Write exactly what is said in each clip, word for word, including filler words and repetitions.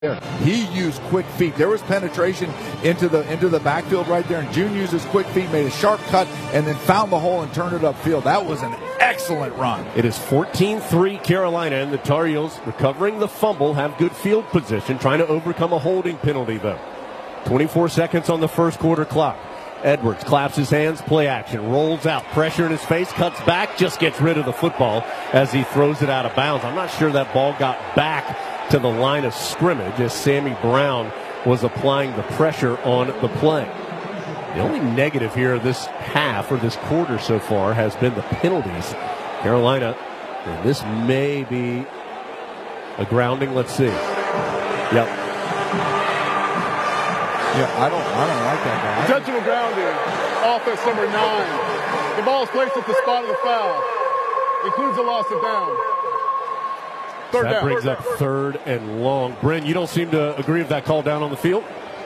He used quick feet. There was penetration into the into the backfield right there, and June used his quick feet, made a sharp cut, and then found the hole and turned it upfield. That was an excellent run. It is fourteen three Carolina, and the Tar Heels, recovering the fumble, have good field position, trying to overcome a holding penalty, though. twenty-four seconds on the first quarter clock. Edwards claps his hands, play action, rolls out, pressure in his face, cuts back, just gets rid of the football as he throws it out of bounds. I'm not sure that ball got back to the line of scrimmage as Sammy Brown was applying the pressure on the play. The only negative here this half or this quarter so far has been the penalties. Carolina, and this may be a grounding. Let's see. Yep. Yeah, I don't I don't like that guy. Intentional grounding, offense number nine. The ball is placed at the spot of the foul. Includes a loss of down. Third that down. brings up third and long. Bryn, you don't seem to agree with that call down on the field?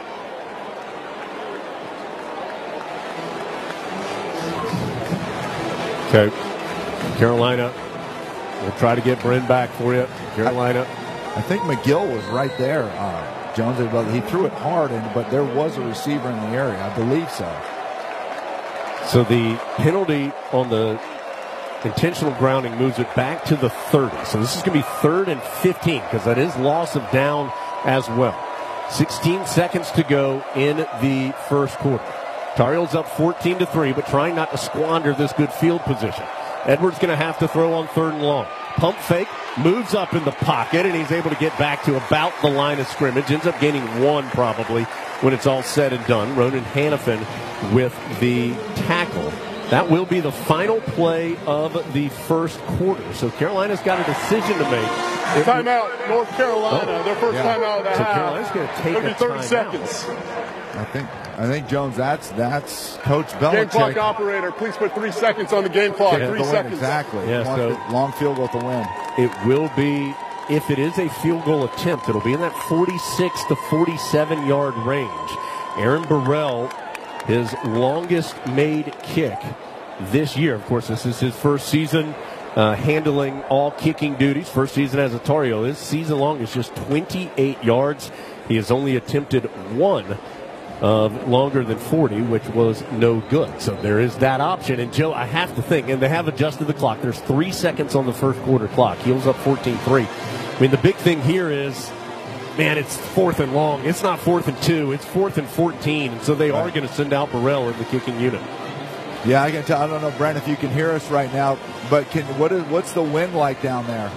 Okay. Carolina will try to get Bryn back for you. Carolina. I, I think McGill was right there, uh, Jones. He threw it hard, and but there was a receiver in the area. I believe so. So the penalty on the intentional grounding moves it back to the thirty. So this is going to be third and fifteen because that is loss of down as well. sixteen seconds to go in the first quarter. Tar Heels up fourteen to three, but trying not to squander this good field position. Edwards going to have to throw on third and long. Pump fake, moves up in the pocket, and he's able to get back to about the line of scrimmage. Ends up gaining one probably when it's all said and done. Ronan Hannafin with the tackle. That will be the final play of the first quarter. So Carolina's got a decision to make. Timeout, North Carolina. Oh, their first yeah. timeout of the so half. Carolina's going to take a thirty timeout. seconds. I think I think Jones. That's that's Coach Game Belichick. clock operator, please put three seconds on the game clock. Yeah, three the win, seconds. exactly. Yeah, long, so- long field goal to win. It will be, if it is a field goal attempt, it'll be in that forty-six to forty-seven yard range. Aaron Burrell, his longest made kick this year. Of course, this is his first season uh, handling all kicking duties. First season as a Tar Heel. His season long is just twenty-eight yards. He has only attempted one of longer than forty, which was no good. So there is that option. And, Joe, I have to think, and they have adjusted the clock. There's three seconds on the first quarter clock. Heels up fourteen three. I mean, the big thing here is, man, it's fourth and long. It's not fourth and two. It's fourth and fourteen. And so they are going to send out Burrell in the kicking unit. Yeah, I can tell. I don't know, Brent, if you can hear us right now, but can what is what's the wind like down there?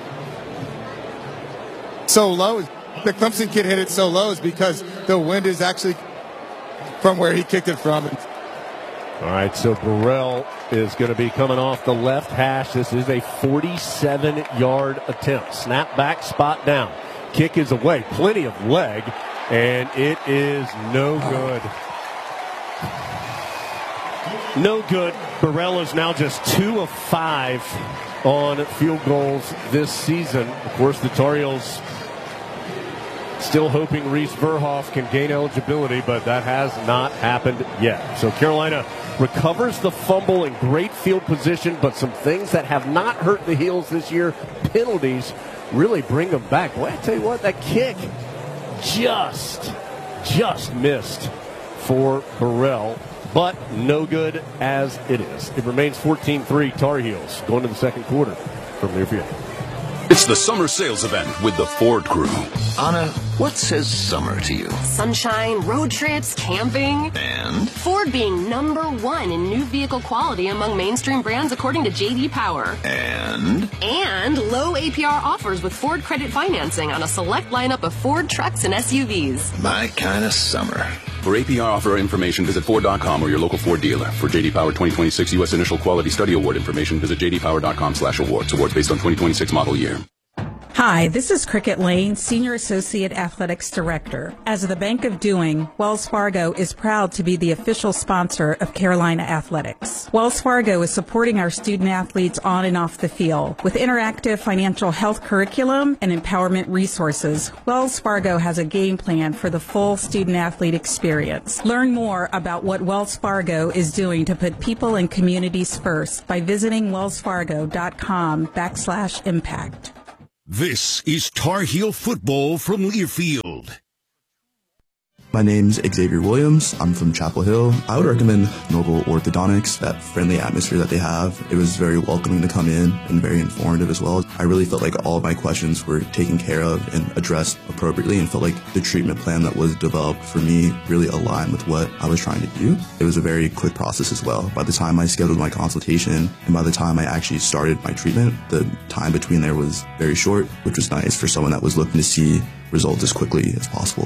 So low. The Clemson kid hit it so low is because the wind is actually from where he kicked it from. All right, so Burrell is going to be coming off the left hash. This is a forty-seven yard attempt. Snap back, spot down. Kick is away. Plenty of leg, and it is no good. No good. Burrell is now just two of five on field goals this season. Of course, the Tar Heels still hoping Reese Verhoff can gain eligibility, but that has not happened yet. So Carolina recovers the fumble in great field position, but some things that have not hurt the Heels this year, penalties, really bring them back. Boy, I tell you what, that kick just, just missed for Burrell, but no good as it is. It remains fourteen three Tar Heels going to the second quarter from Learfield. It's the summer sales event with the Ford Crew. Anna, what says summer to you? Sunshine, road trips, camping. And? Ford being number one in new vehicle quality among mainstream brands according to J D Power. And? And low A P R offers with Ford credit financing on a select lineup of Ford trucks and S U Vs. My kind of summer. For A P R offer information, visit Ford dot com or your local Ford dealer. For J D Power twenty twenty-six U S Initial Quality Study Award information, visit j d power dot com slash awards. Awards based on twenty twenty-six model year. Hi, this is Cricket Lane, Senior Associate Athletics Director. As the Bank of Doing, Wells Fargo is proud to be the official sponsor of Carolina Athletics. Wells Fargo is supporting our student athletes on and off the field. With interactive financial health curriculum and empowerment resources, Wells Fargo has a game plan for the full student athlete experience. Learn more about what Wells Fargo is doing to put people and communities first by visiting wells fargo dot com backslash impact. This is Tar Heel football from Learfield. My name's Xavier Williams. I'm from Chapel Hill. I would recommend Noble Orthodontics, that friendly atmosphere that they have. It was very welcoming to come in and very informative as well. I really felt like all of my questions were taken care of and addressed appropriately, and felt like the treatment plan that was developed for me really aligned with what I was trying to do. It was a very quick process as well. By the time I scheduled my consultation and by the time I actually started my treatment, the time between there was very short, which was nice for someone that was looking to see results as quickly as possible.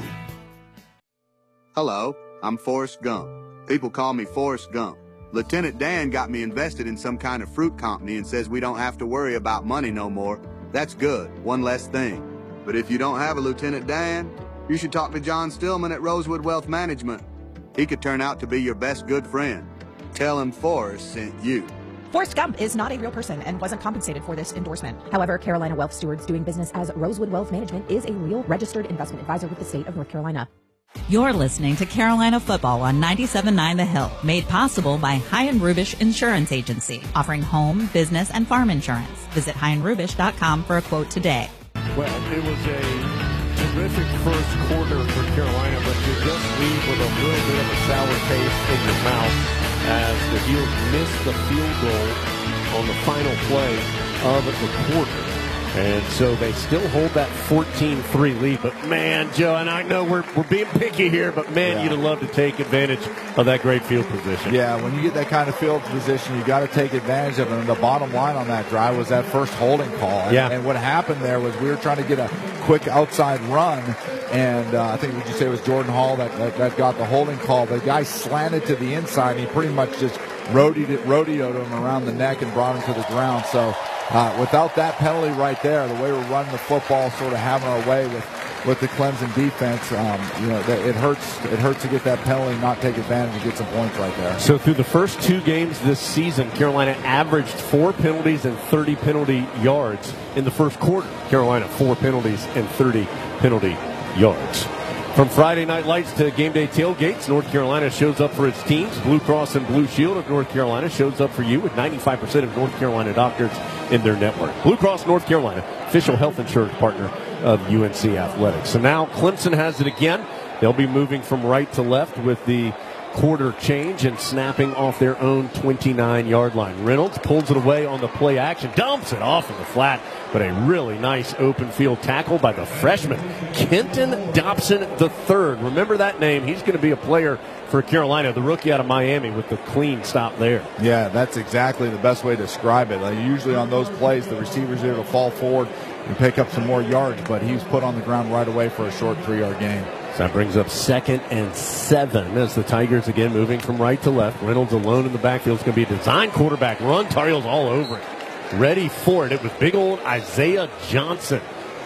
Hello, I'm Forrest Gump. People call me Forrest Gump. Lieutenant Dan got me invested in some kind of fruit company and says we don't have to worry about money no more. That's good, one less thing. But if you don't have a Lieutenant Dan, you should talk to John Stillman at Rosewood Wealth Management. He could turn out to be your best good friend. Tell him Forrest sent you. Forrest Gump is not a real person and wasn't compensated for this endorsement. However, Carolina Wealth Stewards doing business as Rosewood Wealth Management is a real registered investment advisor with the state of North Carolina. You're listening to Carolina Football on ninety-seven point nine The Hill, made possible by High and Rubish Insurance Agency, offering home, business, and farm insurance. Visit high and rubish dot com for a quote today. Well, it was a terrific first quarter for Carolina, but you just leave with a little bit of a sour taste in your mouth as the Heels missed the field goal on the final play of the quarter. And so they still hold that fourteen three lead. But, man, Joe, and I know we're we're being picky here, but, man, yeah. You'd have loved to take advantage of that great field position. Yeah, when you get that kind of field position, you got to take advantage of it. And the bottom line on that drive was that first holding call. And, yeah. and what happened there was we were trying to get a quick outside run, and uh, I think, would you say it was Jordan Hall that, that, that got the holding call. The guy slanted to the inside, and he pretty much just rodeoed, it, rodeoed him around the neck and brought him to the ground. So, Uh, without that penalty right there, the way we're running the football, sort of having our way with, with the Clemson defense, um, you know, it hurts. It hurts to get that penalty, not take advantage, and get some points right there. So through the first two games this season, Carolina averaged four penalties and thirty penalty yards in the first quarter. Carolina four penalties and thirty penalty yards. From Friday Night Lights to game day tailgates, North Carolina shows up for its teams. Blue Cross and Blue Shield of North Carolina shows up for you with ninety-five percent of North Carolina doctors in their network. Blue Cross North Carolina, official health insurance partner of U N C Athletics. So now Clemson has it again. They'll be moving from right to left with the quarter change and snapping off their own twenty-nine-yard line. Reynolds pulls it away on the play action, dumps it off in the flat, but a really nice open field tackle by the freshman, Kenton Dobson the third. Remember that name. He's going to be a player for Carolina, the rookie out of Miami, with the clean stop there. Yeah, that's exactly the best way to describe it. Like, usually on those plays, the receiver's there to fall forward and pick up some more yards, but he was put on the ground right away for a short three-yard gain. So that brings up second and seven as the Tigers again moving from right to left. Reynolds alone in the backfield. It's going to be a design quarterback run. Tar Heels all over it. Ready for it. It was big old Isaiah Johnson,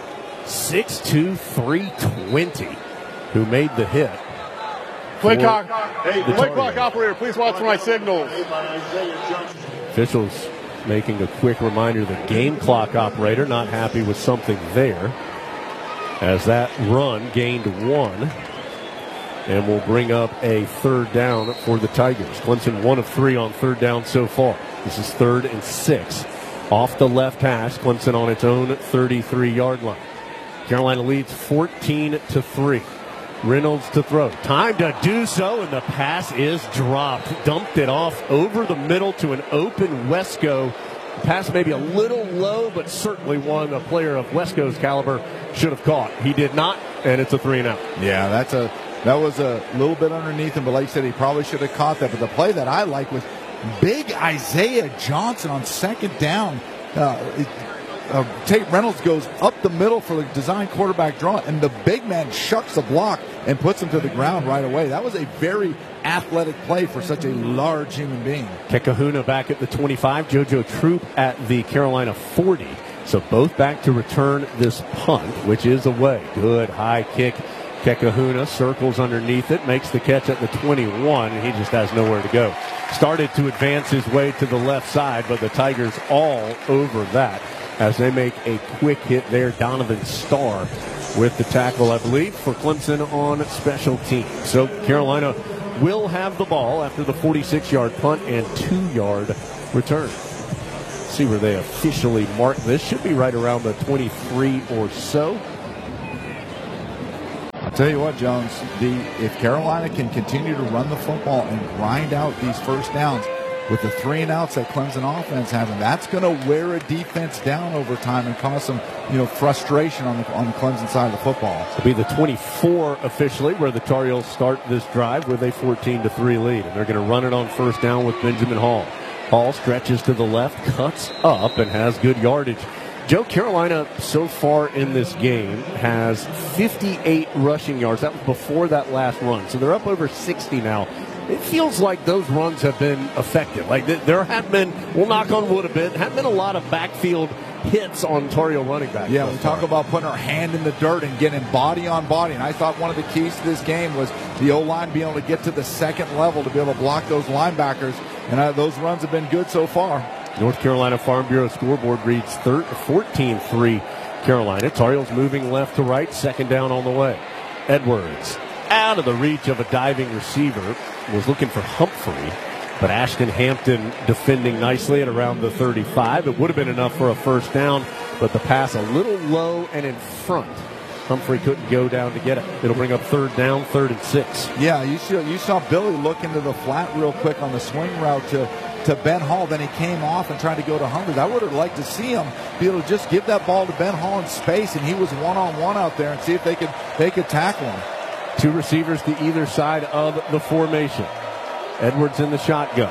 six two, three twenty, who made the hit. Play clock, hey, play clock operator, please watch for my signals. Officials making a quick reminder, the game clock operator not happy with something there, as that run gained one and will bring up a third down for the Tigers. Clemson one of three on third down so far. This is third and six. Off the left hash, Clemson on its own thirty-three-yard line. Carolina leads fourteen to three. Reynolds to throw. Time to do so, and the pass is dropped. Dumped it off over the middle to an open Wesco. The pass maybe a little low, but certainly one a player of Wesco's caliber should have caught. He did not, and it's a three and out. Yeah, that's a that was a little bit underneath him, but like I said, he probably should have caught that. But the play that I like was big Isaiah Johnson on second down. Uh, it, Uh, Tate Reynolds goes up the middle for the design quarterback draw, and the big man shucks the block and puts him to the ground right away. That was a very athletic play for such a large human being. Kekahuna back at the twenty-five, JoJo Troop at the Carolina forty. So both back to return this punt, which is away. Good high kick. Kekahuna circles underneath it, makes the catch at the twenty-one, and he just has nowhere to go. Started to advance his way to the left side, but the Tigers all over that as they make a quick hit there. Donovan Starr with the tackle, I believe, for Clemson on special teams. So Carolina will have the ball after the forty-six-yard punt and two-yard return. see where they officially mark this. Should be right around the twenty-three or so. I'll tell you what, Jones, the if Carolina can continue to run the football and grind out these first downs with the three and outs that Clemson offense having, that's going to wear a defense down over time and cause some, you know, frustration on the on the Clemson side of the football. It'll be the twenty-four officially, where the Tar Heels start this drive with a fourteen to three lead, and they're going to run it on first down with Benjamin Hall. Hall stretches to the left, cuts up, and has good yardage. Joe, Carolina so far in this game has fifty-eight rushing yards. That was before that last run, so they're up over sixty now. It feels like those runs have been effective. Like there have been, we'll knock on wood a bit, have been a lot of backfield hits on Tar Heel running backs. Yeah, we talk about putting our hand in the dirt and getting body on body. And I thought one of the keys to this game was the O-line being able to get to the second level to be able to block those linebackers. And uh, those runs have been good so far. North Carolina Farm Bureau scoreboard reads fourteen three Carolina. Tar Heels moving left to right, second down on the way. Edwards out of the reach of a diving receiver, was looking for Humphrey, but Ashton Hampton defending nicely at around the thirty-five. It would have been enough for a first down, but the pass a little low and in front. Humphrey couldn't go down to get it. It'll bring up third down, third and six. Yeah, you saw, you saw Billy look into the flat real quick on the swing route to, to Ben Hall. Then he came off and tried to go to Humphrey. I would have liked to see him be able to just give that ball to Ben Hall in space, and he was one-on-one out there, and see if they could they could tackle him. Two receivers to either side of the formation. Edwards in the shotgun.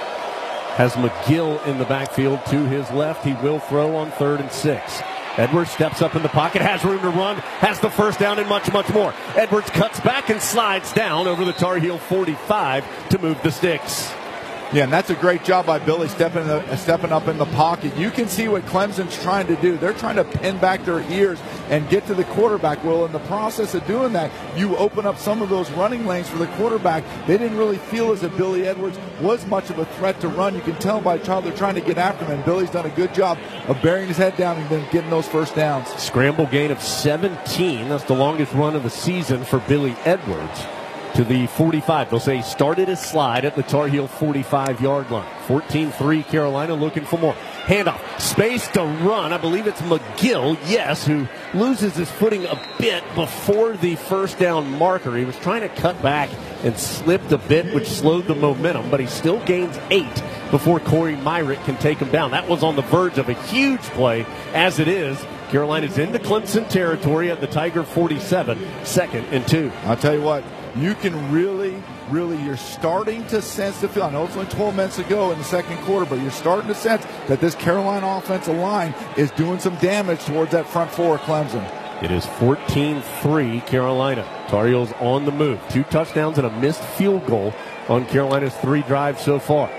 Has McGill in the backfield to his left. He will throw on third and six. Edwards steps up in the pocket, has room to run, has the first down and much, much more. Edwards cuts back and slides down over the Tar Heel forty-five to move the sticks. Yeah, and that's a great job by Billy stepping the, stepping up in the pocket. You can see what Clemson's trying to do. They're trying to pin back their ears and get to the quarterback. Well, in the process of doing that, you open up some of those running lanes for the quarterback. They didn't really feel as if Billy Edwards was much of a threat to run. You can tell by how they're trying to get after him, and Billy's done a good job of burying his head down and then getting those first downs. Scramble gain of seventeen. That's the longest run of the season for Billy Edwards. To the forty-five. They'll say he started his slide at the Tar Heel forty-five-yard line. fourteen three Carolina looking for more. Handoff. Space to run. I believe it's McGill, yes, who loses his footing a bit before the first down marker. He was trying to cut back and slipped a bit, which slowed the momentum, but he still gains eight before Corey Myrick can take him down. That was on the verge of a huge play. As it is, Carolina's into Clemson territory at the Tiger forty-seven, second and two. I'll tell you what, you can really, really, you're starting to sense the feel. I know it's only twelve minutes ago in the second quarter, but you're starting to sense that this Carolina offensive line is doing some damage towards that front four of Clemson. It is fourteen three Carolina. Tar Heels on the move. Two touchdowns and a missed field goal on Carolina's three drives so far.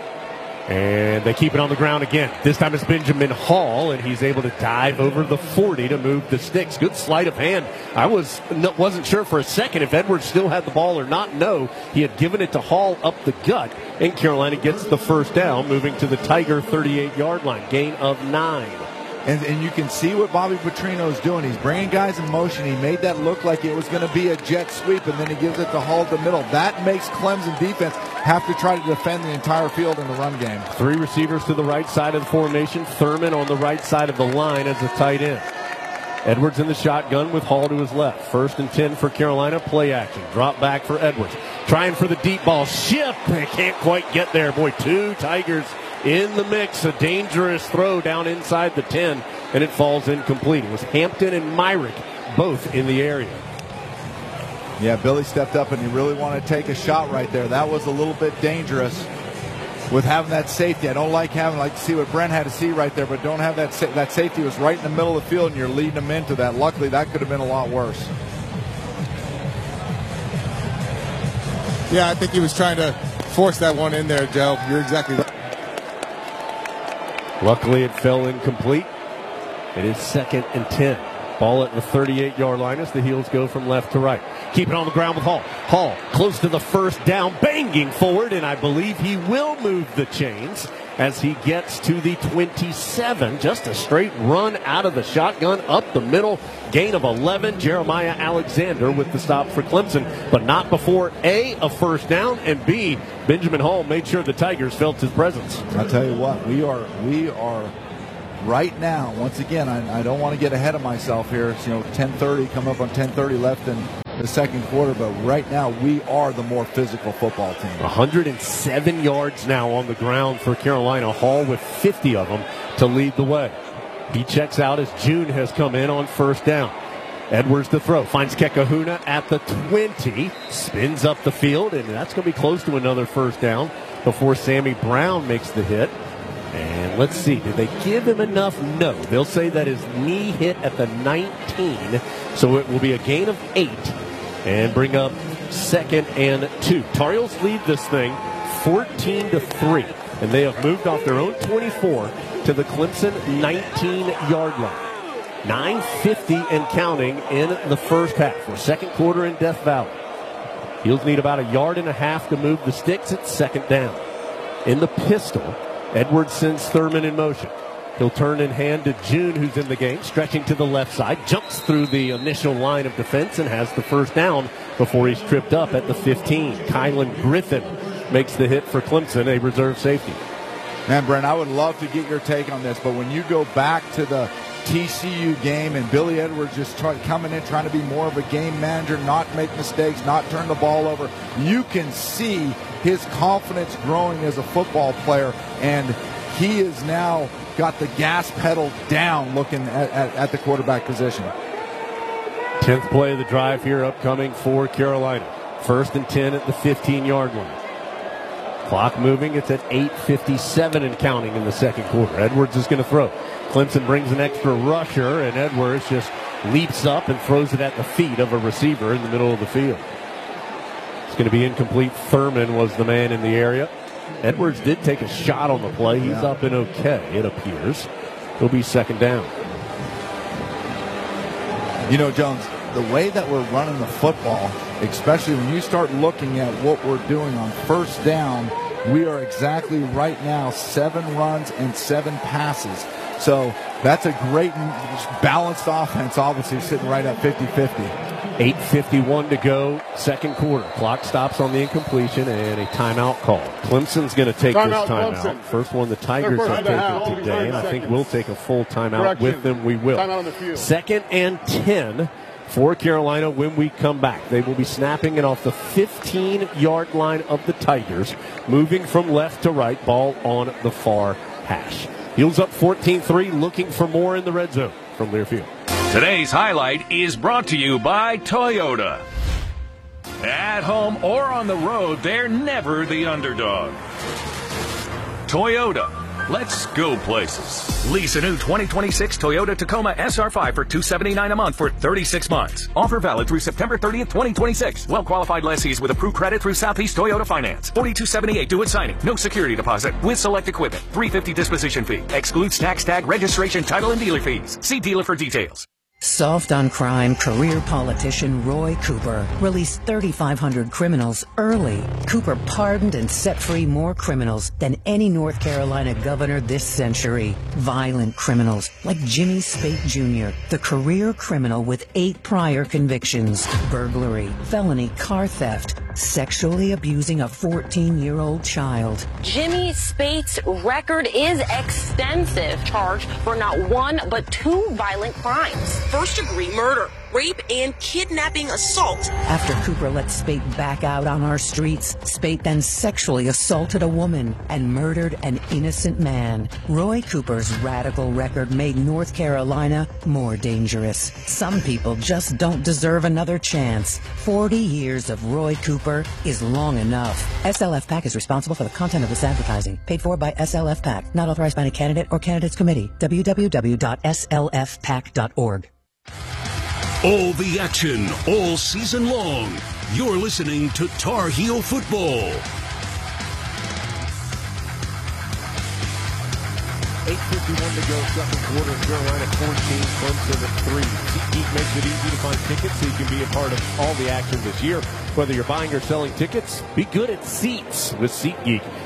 And they keep it on the ground again. This time it's Benjamin Hall, and he's able to dive over the forty to move the sticks. Good sleight of hand. I was, wasn't sure for a second if Edwards still had the ball or not. No, he had given it to Hall up the gut, and Carolina gets the first down, moving to the Tiger thirty-eight-yard line. Gain of nine. And, and you can see what Bobby Petrino is doing. He's bringing guys in motion. He made that look like it was going to be a jet sweep, and then he gives it to Hall to the middle. That makes Clemson defense have to try to defend the entire field in the run game. Three receivers to the right side of the formation. Thurman on the right side of the line as a tight end. Edwards in the shotgun with Hall to his left. First and ten for Carolina. Play action. Drop back for Edwards. Trying for the deep ball. Ship. They can't quite get there. Boy, two Tigers in the mix. A dangerous throw down inside the ten, and it falls incomplete. It was Hampton and Myrick both in the area. Yeah, Billy stepped up, and he really wanted to take a shot right there. That was a little bit dangerous with having that safety. I don't like having, like to see what Brent had to see right there, but don't have that sa- that safety was right in the middle of the field, and you're leading them into that. Luckily, that could have been a lot worse. Yeah, I think he was trying to force that one in there, Joe. You're exactly right. Luckily, it fell incomplete. It is second and ten. Ball at the thirty-eight-yard line as the Heels go from left to right. Keep it on the ground with Hall. Hall close to the first down, banging forward, and I believe he will move the chains as he gets to the twenty-seven. Just a straight run out of the shotgun up the middle. Gain of eleven. Jeremiah Alexander with the stop for Clemson, but not before A, a first down, and B, Benjamin Hall made sure the Tigers felt his presence. I'll tell you what, we are we are right now, once again, I, I don't want to get ahead of myself here. It's, you know, ten thirty, coming up on ten thirty left in the second quarter, but right now we are the more physical football team. one hundred seven yards now on the ground for Carolina. Hall with fifty of them to lead the way. He checks out as June has come in on first down. Edwards to throw. Finds Kekahuna at the twenty. Spins up the field, and that's going to be close to another first down before Sammy Brown makes the hit. And let's see, did they give him enough? No. They'll say that his knee hit at the nineteen, so it will be a gain of eight and bring up second and two. Tar Heels lead this thing fourteen to three, and they have moved off their own twenty-four to the Clemson nineteen-yard line. nine fifty and counting in the first half. We're second quarter in Death Valley. Heels need about a yard and a half to move the sticks at second down. In the pistol, Edwards sends Thurman in motion. He'll turn in hand to June, who's in the game, stretching to the left side, jumps through the initial line of defense and has the first down before he's tripped up at the fifteen. Kylan Griffin makes the hit for Clemson, a reserve safety. Man, Brent, I would love to get your take on this, but when you go back to the T C U game and Billy Edwards just try, coming in trying to be more of a game manager, not make mistakes, not turn the ball over, you can see his confidence growing as a football player, and he is now got the gas pedal down looking at, at, at the quarterback position. tenth play of the drive here upcoming for Carolina. First and ten at the fifteen-yard line. Clock moving. It's at eight fifty-seven and counting in the second quarter. Edwards is going to throw. Clemson brings an extra rusher, and Edwards just leaps up and throws it at the feet of a receiver in the middle of the field. It's going to be incomplete. Thurman was the man in the area. Edwards did take a shot on the play. He's yeah. up and okay, it appears. He'll be second down. You know, Jones, the way that we're running the football, especially when you start looking at what we're doing on first down, we are exactly right now seven runs and seven passes. So that's a great balanced offense, obviously sitting right at fifty fifty. eight fifty-one to go, second quarter. Clock stops on the incompletion and a timeout call. Clemson's going to take time this timeout. First one the Tigers have taken today, and I think we'll take a full timeout with them. We will. Second and ten for Carolina when we come back. They will be snapping it off the fifteen-yard line of the Tigers, moving from left to right, ball on the far hash. Heels up fourteen three, looking for more in the red zone from Learfield. Today's highlight is brought to you by Toyota. At home or on the road, they're never the underdog. Toyota. Let's go places. Lease a new twenty twenty-six Toyota Tacoma S R five for two hundred seventy-nine dollars a month for thirty-six months. Offer valid through September thirtieth, twenty twenty-six. Well-qualified lessees with approved credit through Southeast Toyota Finance. forty-two seventy-eight due at signing. No security deposit with select equipment. three hundred fifty dollars disposition fee. Excludes tax tag, registration, title, and dealer fees. See dealer for details. Soft on crime, career politician Roy Cooper released thirty-five hundred criminals early. Cooper pardoned and set free more criminals than any North Carolina governor this century. Violent criminals like Jimmy Spate Junior, the career criminal with eight prior convictions: burglary, felony car theft, sexually abusing a fourteen-year-old child. Jimmy Spate's record is extensive, charged for not one but two violent crimes. First-degree murder, rape, and kidnapping assault. After Cooper let Spate back out on our streets, Spate then sexually assaulted a woman and murdered an innocent man. Roy Cooper's radical record made North Carolina more dangerous. Some people just don't deserve another chance. Forty years of Roy Cooper is long enough. S L F PAC is responsible for the content of this advertising. Paid for by S L F PAC. Not authorized by any candidate or candidates committee. w w w dot s l f pac dot org. All the action, all season long. You're listening to Tar Heel Football. eight fifty-one to go, second quarter. Carolina fourteen, Clemson at three. SeatGeek makes it easy to find tickets so you can be a part of all the action this year. Whether you're buying or selling tickets, be good at seats with SeatGeek.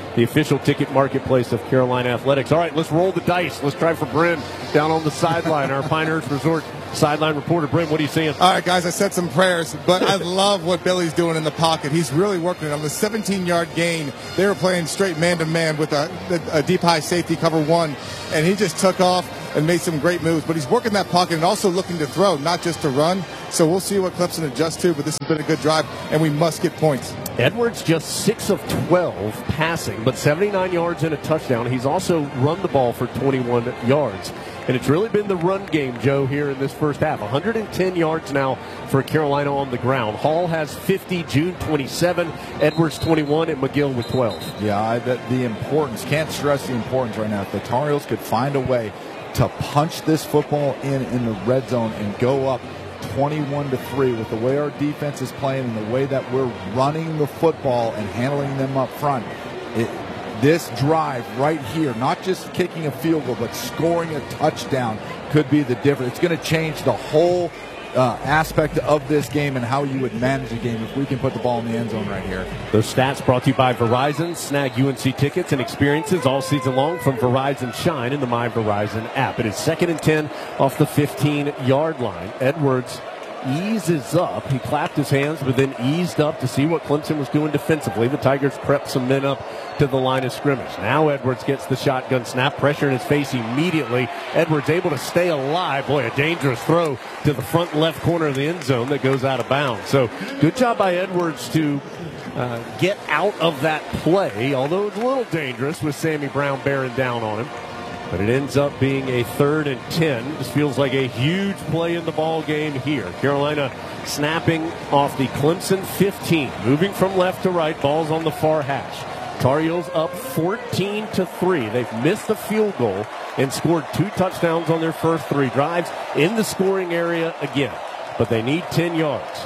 the official ticket marketplace of Carolina Athletics. All right, let's roll the dice. Let's try for Bryn down on the sideline. Our Pinehurst Resort sideline reporter. Bryn, what are you seeing? All right, guys, I said some prayers, but I love what Billy's doing in the pocket. He's really working it. On the seventeen-yard gain, they were playing straight man-to-man with a, a deep high safety cover one, and he just took off and made some great moves. But he's working that pocket and also looking to throw, not just to run. So we'll see what Clemson adjusts to, but this has been a good drive, and we must get points. Edwards just six of twelve passing, but seventy-nine yards and a touchdown. He's also run the ball for twenty-one yards. And it's really been the run game, Joe, here in this first half. one hundred ten yards now for Carolina on the ground. Hall has fifty, June twenty-seven, Edwards twenty-one, and McGill with twelve. Yeah, I, the, the importance, can't stress the importance right now. If the Tar Heels could find a way to punch this football in in the red zone and go up twenty-one to three with the way our defense is playing and the way that we're running the football and handling them up front, it, this drive right here, not just kicking a field goal, but scoring a touchdown could be the difference. It's going to change the whole uh, aspect of this game and how you would manage a game if we can put the ball in the end zone right here. Those stats brought to you by Verizon. Snag U N C tickets and experiences all season long from Verizon Shine in the My Verizon app. It is second and ten off the fifteen-yard line. Edwards eases up. He clapped his hands, but then eased up to see what Clemson was doing defensively. The Tigers crept some men up to the line of scrimmage. Now Edwards gets the shotgun snap, pressure in his face immediately. Edwards able to stay alive. Boy, a dangerous throw to the front left corner of the end zone that goes out of bounds. So good job by Edwards to uh, get out of that play, although it's a little dangerous with Sammy Brown bearing down on him. But it ends up being a third and ten. This feels like a huge play in the ball game here. Carolina snapping off the Clemson fifteen, moving from left to right. Ball's on the far hash. Tar Heels up fourteen to three. They've missed the field goal and scored two touchdowns on their first three drives in the scoring area again. But they need ten yards.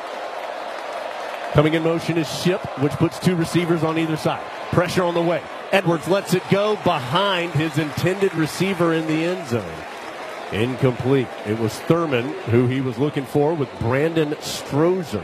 Coming in motion is Ship, which puts two receivers on either side. Pressure on the way. Edwards lets it go behind his intended receiver in the end zone. Incomplete. It was Thurman who he was looking for, with Brandon Strozer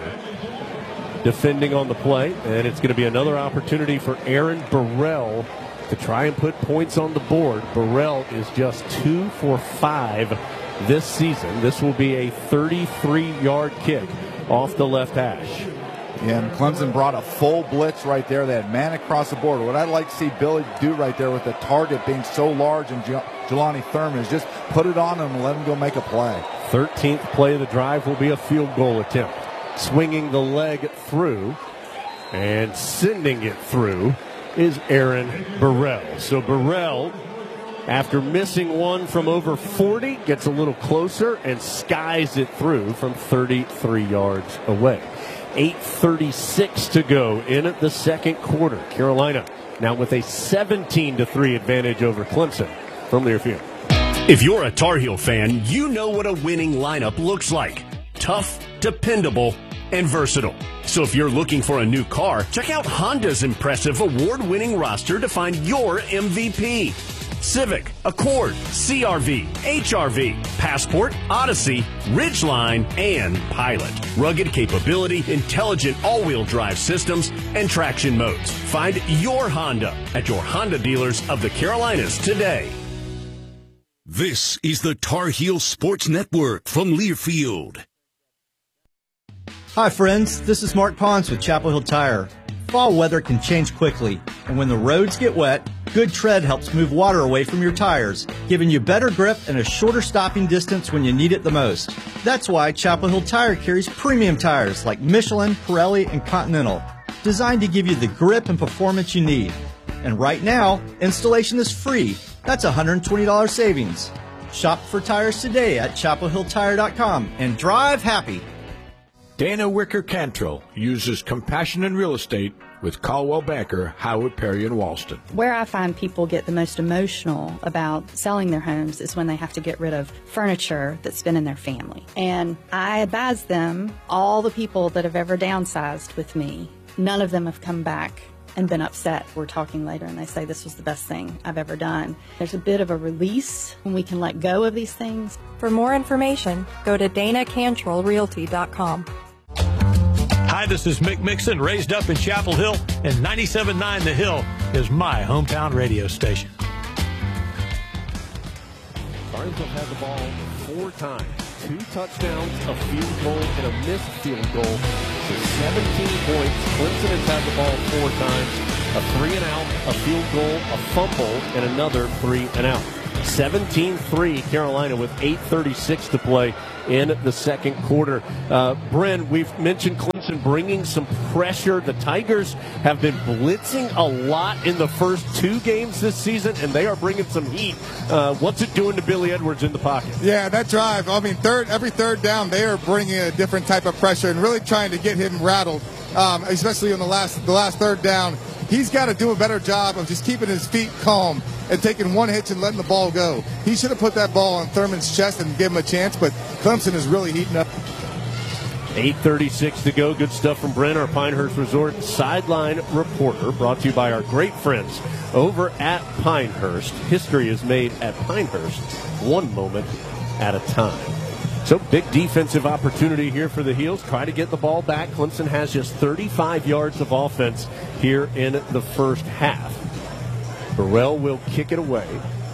defending on the play. And it's going to be another opportunity for Aaron Burrell to try and put points on the board. Burrell is just two for five this season. This will be a thirty-three-yard kick off the left hash. Yeah, and Clemson brought a full blitz right there. They had man across the board. What I'd like to see Billy do right there with the target being so large and Jelani Thurman is just put it on him and let him go make a play. thirteenth play of the drive will be a field goal attempt. Swinging the leg through and sending it through is Aaron Burrell. So Burrell, after missing one from over forty, gets a little closer and skies it through from thirty-three yards away. eight thirty-six to go in the second quarter. Carolina now with a seventeen to three advantage over Clemson from Learfield. If you're a Tar Heel fan, you know what a winning lineup looks like. Tough, dependable, and versatile. So if you're looking for a new car, check out Honda's impressive award-winning roster to find your M V P. Civic, Accord, C R V, H R V, Passport, Odyssey, Ridgeline, and Pilot. Rugged capability, intelligent all-wheel drive systems, and traction modes. Find your Honda at your Honda dealers of the Carolinas today. This is the Tar Heel Sports Network from Learfield. Hi friends, this is Mark Pons with Chapel Hill Tire. Fall weather can change quickly, and when the roads get wet, good tread helps move water away from your tires, giving you better grip and a shorter stopping distance when you need it the most. That's why Chapel Hill Tire carries premium tires like Michelin, Pirelli, and Continental, designed to give you the grip and performance you need. And right now, installation is free. That's one hundred twenty dollars savings. Shop for tires today at chapel hill tire dot com and drive happy. Dana Wicker Cantrell uses compassion in real estate with Caldwell Banker, Howard Perry, and Walston. Where I find people get the most emotional about selling their homes is when they have to get rid of furniture that's been in their family. And I advise them, all the people that have ever downsized with me, none of them have come back and been upset. We're talking later and they say this was the best thing I've ever done. There's a bit of a release when we can let go of these things. For more information, go to dana cantrell realty dot com. Hi, this is Mick Mixon, raised up in Chapel Hill and ninety-seven point nine The Hill. is my hometown radio station. Cardinals have had the ball four times. Two touchdowns, a field goal, and a missed field goal. So seventeen points. Clemson has had the ball four times. A three and out, a field goal, a fumble, and another three and out. seventeen three Carolina with eight thirty-six to play in the second quarter. Uh, Bren, we've mentioned Clemson bringing some pressure. The Tigers have been blitzing a lot in the first two games this season, and they are bringing some heat. Uh, what's it doing to Billy Edwards in the pocket? Yeah, that drive, I mean, third every third down, they are bringing a different type of pressure and really trying to get him rattled, um, especially on the last the last third down. He's got to do a better job of just keeping his feet calm and taking one hitch and letting the ball go. He should have put that ball on Thurman's chest and gave him a chance, but Clemson is really heating up. eight thirty-six to go. Good stuff from Brent, our Pinehurst Resort sideline reporter, brought to you by our great friends over at Pinehurst. History is made at Pinehurst, one moment at a time. So big defensive opportunity here for the Heels. Try to get the ball back. Clemson has just thirty-five yards of offense here in the first half. Burrell will kick it away.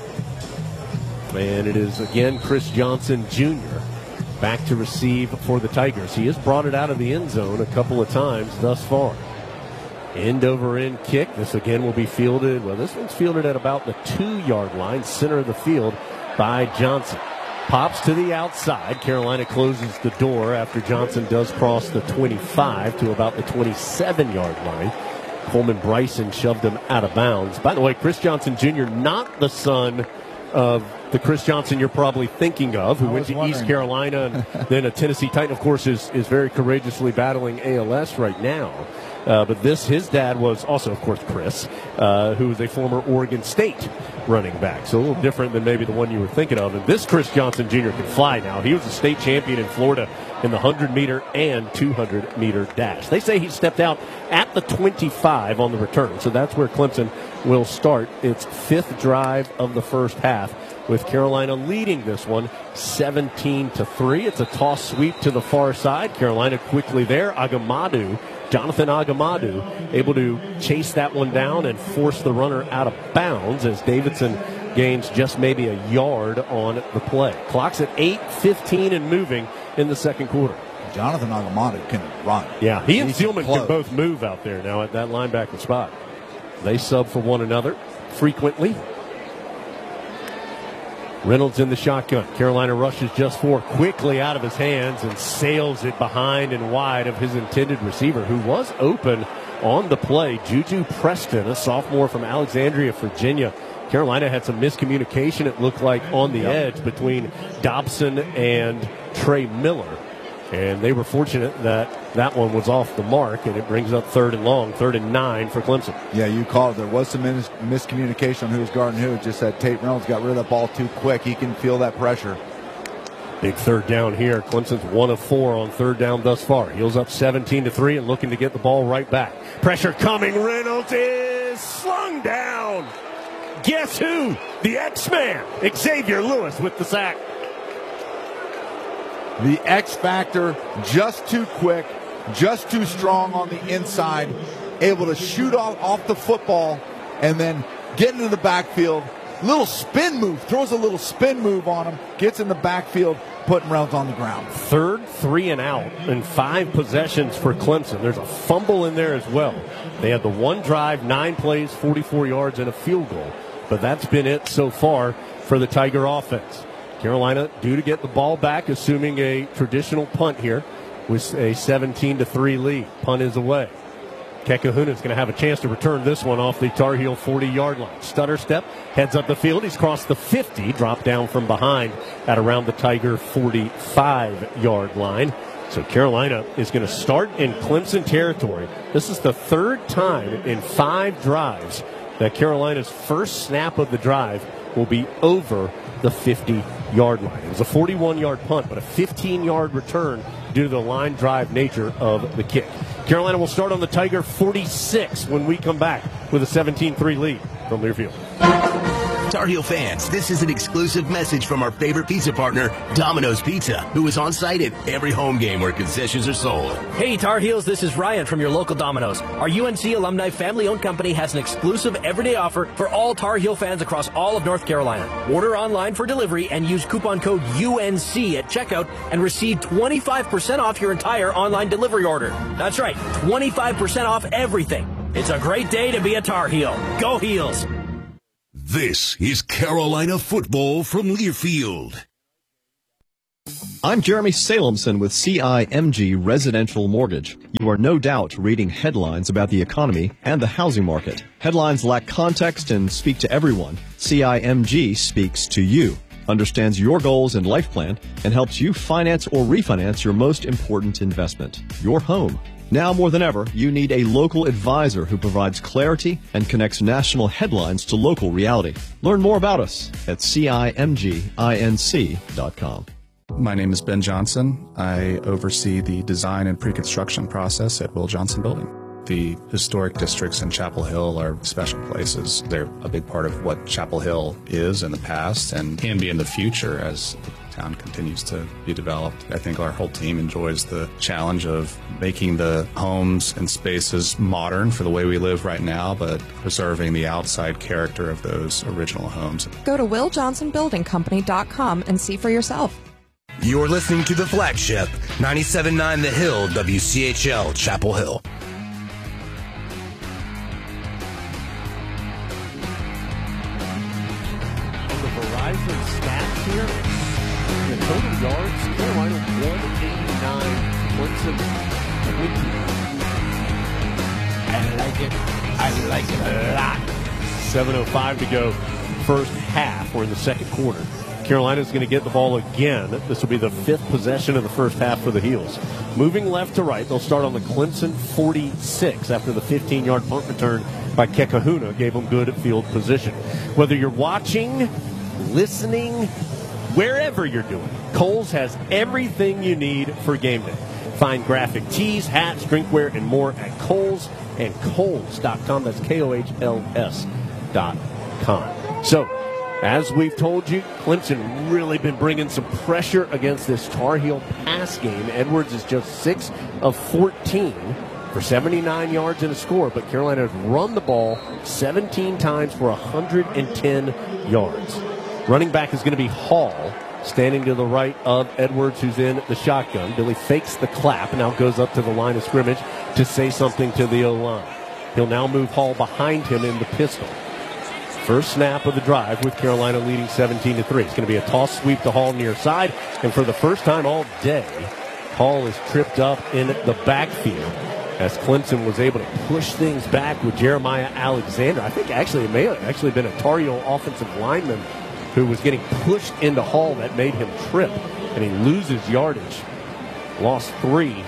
And it is again Chris Johnson Junior back to receive for the Tigers. He has brought it out of the end zone a couple of times thus far. End over end kick. This again will be fielded. Well, this one's fielded at about the two-yard line, center of the field by Johnson. Pops to the outside. Carolina closes the door after Johnson does cross the twenty-five to about the twenty-seven-yard line. Coleman Bryson shoved him out of bounds. By the way, Chris Johnson Junior, not the son of the Chris Johnson you're probably thinking of, who went to wondering. East Carolina and then a Tennessee Titan, of course, is, is very courageously battling A L S right now. Uh, but this, his dad was also, of course, Chris, uh, who is a former Oregon State running back. So a little different than maybe the one you were thinking of. And this Chris Johnson Junior can fly now. He was a state champion in Florida in the hundred meter and two hundred meter dash. They say he stepped out at the twenty-five on the return. So that's where Clemson will start its fifth drive of the first half, with Carolina leading this one seventeen to three. It's a toss sweep to the far side. Carolina quickly there. Agamadu, Jonathan Agamadu, able to chase that one down and force the runner out of bounds as Davidson gains just maybe a yard on the play. Clock's at eight fifteen and moving in the second quarter. Jonathan Agamadu can run. Yeah, he and He's Seelman close. can both move out there now at that linebacker spot. They sub for one another frequently. Reynolds in the shotgun. Carolina rushes just four quickly out of his hands and sails it behind and wide of his intended receiver, who was open on the play. Juju Preston, a sophomore from Alexandria, Virginia. Carolina had some miscommunication, it looked like, on the Yep. edge between Dobson and Trey Miller. And they were fortunate that that one was off the mark, and it brings up third and long, third and nine for Clemson. Yeah, you called it. There was some mis- miscommunication on who was guarding who. Just that Tate Reynolds got rid of that ball too quick. He can feel that pressure. Big third down here. Clemson's one of four on third down thus far. Heels up seventeen to three and looking to get the ball right back. Pressure coming. Reynolds is slung down. Guess who? The X-Man, Xavier Lewis, with the sack. The X factor, just too quick, just too strong on the inside, able to shoot off, off the football and then get into the backfield. Little spin move, throws a little spin move on him, gets in the backfield, putting Reynolds on the ground. Third three and out and five possessions for Clemson. There's a fumble in there as well. They had the one drive, nine plays, forty-four yards, and a field goal. But that's been it so far for the Tiger offense. Carolina due to get the ball back, assuming a traditional punt here with a seventeen to three lead. Punt is away. Kekahuna is going to have a chance to return this one off the Tar Heel forty-yard line. Stutter step, heads up the field. He's crossed the fifty, dropped down from behind at around the Tiger forty-five-yard line. So Carolina is going to start in Clemson territory. This is the third time in five drives that Carolina's first snap of the drive will be over the fifty-yard line. It was a forty-one-yard punt, but a fifteen-yard return due to the line drive nature of the kick. Carolina will start on the Tiger forty-six when we come back with a seventeen three lead from Learfield. Tar Heel fans, this is an exclusive message from our favorite pizza partner, Domino's Pizza, who is on site at every home game where concessions are sold. Hey, Tar Heels, this is Ryan from your local Domino's. Our U N C alumni family-owned company has an exclusive everyday offer for all Tar Heel fans across all of North Carolina. Order online for delivery and use coupon code U N C at checkout and receive twenty-five percent off your entire online delivery order. That's right, twenty-five percent off everything. It's a great day to be a Tar Heel. Go Heels! This is Carolina football from Learfield. I'm Jeremy Salemson with C I M G Residential Mortgage. You are no doubt reading headlines about the economy and the housing market. Headlines lack context and speak to everyone. C I M G speaks to you, understands your goals and life plan, and helps you finance or refinance your most important investment, your home. Now more than ever, you need a local advisor who provides clarity and connects national headlines to local reality. Learn more about us at C I M G inc dot com. My name is Ben Johnson. I oversee the design and pre-construction process at Will Johnson Building. The historic districts in Chapel Hill are special places. They're a big part of what Chapel Hill is in the past and can be in the future as the town continues to be developed. I think our whole team enjoys the challenge of making the homes and spaces modern for the way we live right now, but preserving the outside character of those original homes. Go to will johnson building company dot com and see for yourself. You're listening to the flagship, ninety-seven point nine The Hill, W C H L, Chapel Hill. Verizon stats here. The total yards, Carolina one eighty-nine, Clemson twenty. I like it. I like it a lot. seven oh five to go first half. We're in the second quarter. Carolina's going to get the ball again. This will be the fifth possession of the first half for the Heels. Moving left to right, they'll start on the Clemson forty-six after the fifteen-yard punt return by Kekahuna gave them good field position. Whether you're watching, listening, wherever you're doing, Kohl's has everything you need for game day. Find graphic tees, hats, drinkware, and more at Kohl's and Kohls dot com. That's K O H L S dot com. So, as we've told you, Clemson really been bringing some pressure against this Tar Heel pass game. Edwards is just six of fourteen for seventy-nine yards and a score, but Carolina has run the ball seventeen times for one hundred ten yards. Running back is going to be Hall, standing to the right of Edwards, who's in the shotgun. Billy fakes the clap, now goes up to the line of scrimmage to say something to the O-line. He'll now move Hall behind him in the pistol. First snap of the drive with Carolina leading seventeen to three. It's going to be a toss sweep to Hall near side, and for the first time all day, Hall is tripped up in the backfield as Clemson was able to push things back with Jeremiah Alexander. I think actually it may have actually been a Tar Heel offensive lineman who was getting pushed into Hall that made him trip, and he loses yardage. Lost three.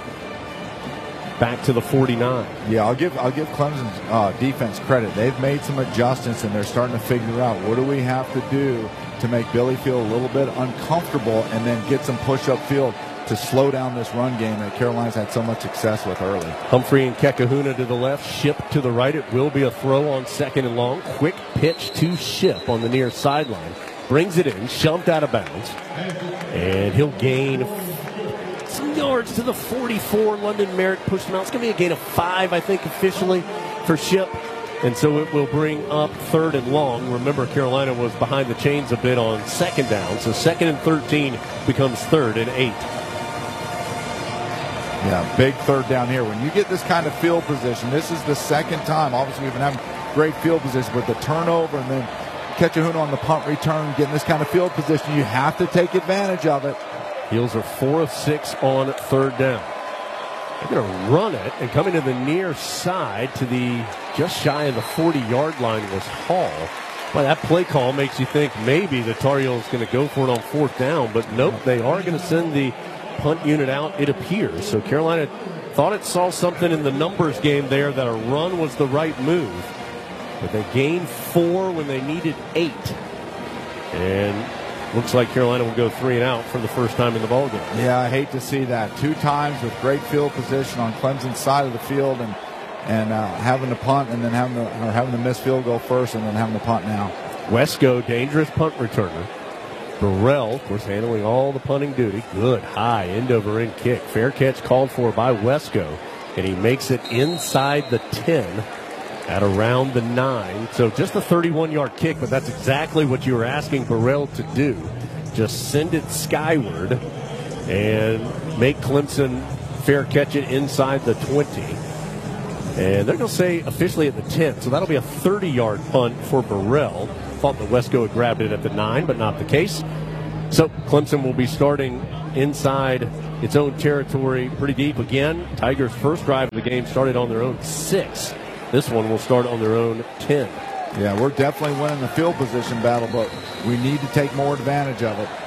Back to the forty-nine. Yeah, I'll give I'll give Clemson's uh, defense credit. They've made some adjustments, and they're starting to figure out what do we have to do to make Billy feel a little bit uncomfortable and then get some push-up field to slow down this run game that Carolina's had so much success with early. Humphrey and Kekahuna to the left, Ship to the right. It will be a throw on second and long. Quick pitch to Ship on the near sideline. Brings it in, shoved out of bounds, and he'll gain some yards to the forty-four. London Merritt pushed him out. It's going to be a gain of five, I think, officially for Ship. And so it will bring up third and long. Remember, Carolina was behind the chains a bit on second down. So second and thirteen becomes third and eight. Yeah, big third down here. When you get this kind of field position, this is the second time. Obviously, we've been having great field position, but the turnover and then Kekahuna on the punt return, getting this kind of field position, you have to take advantage of it. Heels are four of six on third down. They're going to run it, and coming to the near side to the just shy of the forty-yard line was Hall. Well, that play call makes you think maybe the Tar Heels going to go for it on fourth down, but nope, they are going to send the punt unit out, it appears. So Carolina thought it saw something in the numbers game there that a run was the right move. But they gained four when they needed eight. And looks like Carolina will go three and out for the first time in the ballgame. Yeah, I hate to see that. Two times with great field position on Clemson's side of the field, and and uh, having to punt and then having to, or having to miss field goal first and then having to punt now. Wesco, dangerous punt returner. Burrell, of course, handling all the punting duty. Good high end over end kick. Fair catch called for by Wesco, and he makes it inside the ten at around the nine. So just a thirty-one-yard kick, but that's exactly what you were asking Burrell to do. Just send it skyward and make Clemson fair catch it inside the twenty. And they're going to say officially at the ten, so that'll be a thirty-yard punt for Burrell. Thought that Wesco had grabbed it at the nine, but not the case. So Clemson will be starting inside its own territory pretty deep again. Tigers' first drive of the game started on their own six. This one will start on their own ten. Yeah, we're definitely winning the field position battle, but we need to take more advantage of it.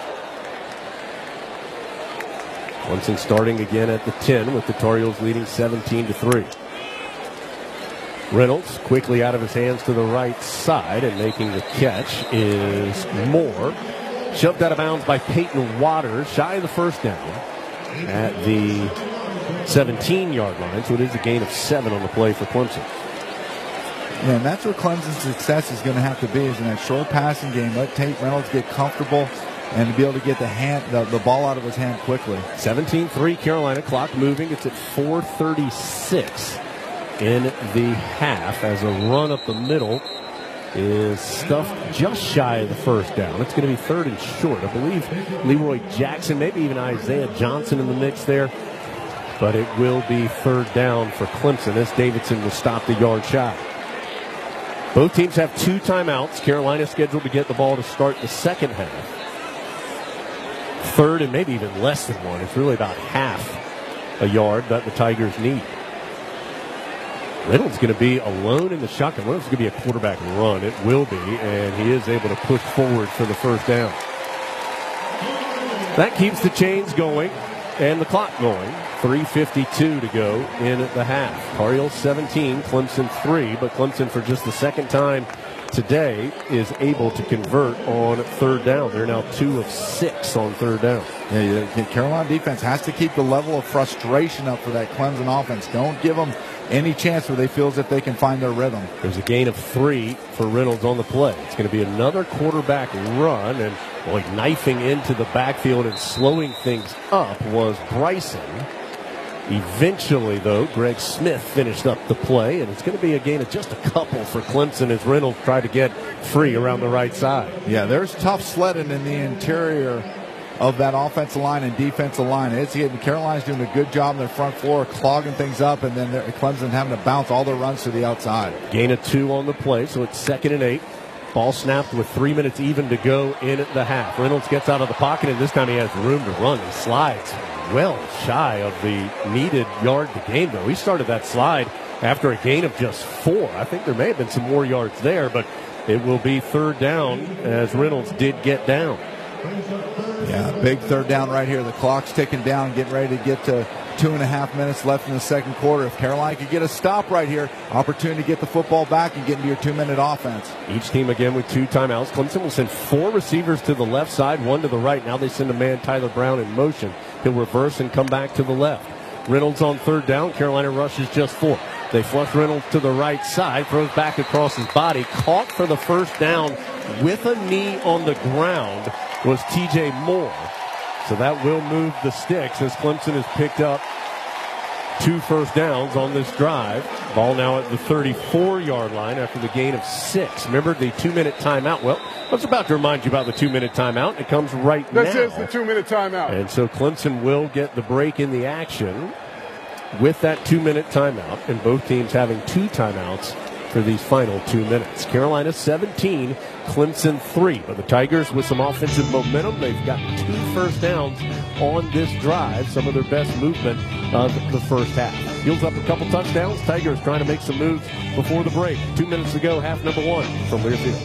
Clemson starting again at the ten with the Tar Heels leading seventeen to three. Reynolds quickly out of his hands to the right side, and making the catch is Moore. Shoved out of bounds by Peyton Waters, shy of the first down at the seventeen-yard line, so it is a gain of seven on the play for Clemson. Yeah, and that's where Clemson's success is going to have to be, is in that short passing game. Let Tate Reynolds get comfortable and to be able to get the hand, the, the ball out of his hand quickly. seventeen three Carolina, clock moving. It's at four thirty-six in the half as a run up the middle is stuffed just shy of the first down. It's going to be third and short. I believe Leroy Jackson, maybe even Isaiah Johnson in the mix there. But it will be third down for Clemson as Davidson will stop the yard shy. Both teams have two timeouts. Carolina scheduled to get the ball to start the second half. Third and maybe even less than one. It's really about half a yard that the Tigers need. Reynolds going to be alone in the shotgun. Reynolds going to be a quarterback run. It will be, and he is able to push forward for the first down. That keeps the chains going and the clock going. three fifty-two to go in the half. Tar Heels seventeen, Clemson three, but Clemson for just the second time today is able to convert on third down. They're now two of six on third down. Yeah, the Carolina defense has to keep the level of frustration up for that Clemson offense. Don't give them any chance where they feel as if they can find their rhythm. There's a gain of three for Reynolds on the play. It's going to be another quarterback run, and boy, knifing into the backfield and slowing things up was Bryson. Eventually, though, Greg Smith finished up the play, and it's going to be a gain of just a couple for Clemson as Reynolds tried to get free around the right side. Yeah, there's tough sledding in the interior of that offensive line and defensive line. It's getting, Carolina's doing a good job in their front floor, clogging things up, and then Clemson having to bounce all their runs to the outside. Gain of two on the play, so it's second and eight. Ball snapped with three minutes even to go in the half. Reynolds gets out of the pocket, and this time he has room to run. He slides well shy of the needed yard to gain, though. He started that slide after a gain of just four. I think there may have been some more yards there, but it will be third down as Reynolds did get down. Yeah, big third down right here. The clock's ticking down, getting ready to get to two and a half minutes left in the second quarter. If Carolina could get a stop right here, opportunity to get the football back and get into your two-minute offense. Each team again with two timeouts. Clemson will send four receivers to the left side, one to the right. Now they send a man, Tyler Brown, in motion. He'll reverse and come back to the left. Reynolds on third down. Carolina rushes just four. They flush Reynolds to the right side, throws back across his body. Caught for the first down with a knee on the ground was T J Moore. So that will move the sticks as Clemson has picked up two first downs on this drive. Ball now at the thirty-four-yard line after the gain of six. Remember the two-minute timeout? Well, I was about to remind you about the two-minute timeout. It comes right now. This is the two-minute timeout. And so Clemson will get the break in the action with that two-minute timeout, and both teams having two timeouts for these final two minutes. Carolina seventeen, Clemson three. But the Tigers with some offensive momentum. They've got two first downs on this drive, some of their best movement of the first half. Heels up a couple touchdowns. Tigers trying to make some moves before the break. Two minutes to go, half number one from Learfield.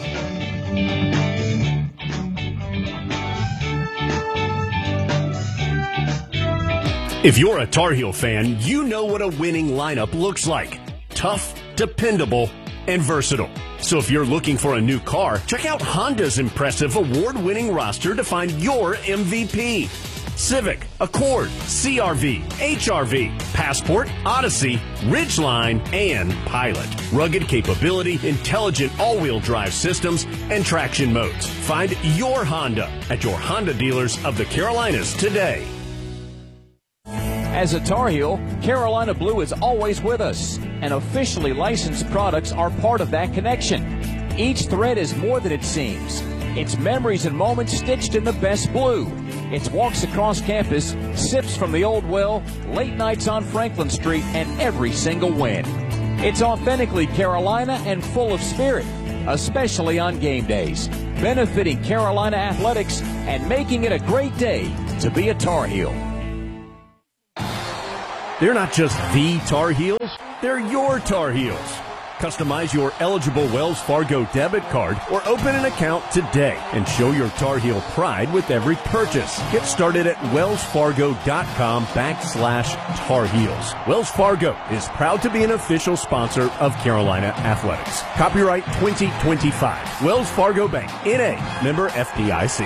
If you're a Tar Heel fan, you know what a winning lineup looks like. Tough, dependable, and versatile. So if you're looking for a new car, check out Honda's impressive award-winning roster to find your M V P. Civic, Accord, C R V, H R V, Passport, Odyssey, Ridgeline, and Pilot. Rugged capability, intelligent all-wheel drive systems, and traction modes. Find your Honda at your Honda dealers of the Carolinas today. As a Tar Heel, Carolina Blue is always with us, and officially licensed products are part of that connection. Each thread is more than it seems. It's memories and moments stitched in the best blue. It's walks across campus, sips from the old well, late nights on Franklin Street, and every single win. It's authentically Carolina and full of spirit, especially on game days, benefiting Carolina athletics and making it a great day to be a Tar Heel. They're not just the Tar Heels, they're your Tar Heels. Customize your eligible Wells Fargo debit card or open an account today and show your Tar Heel pride with every purchase. Get started at wellsfargo.com backslash Tar Heels. Wells Fargo is proud to be an official sponsor of Carolina Athletics. Copyright twenty twenty-five. Wells Fargo Bank, N A, member F D I C.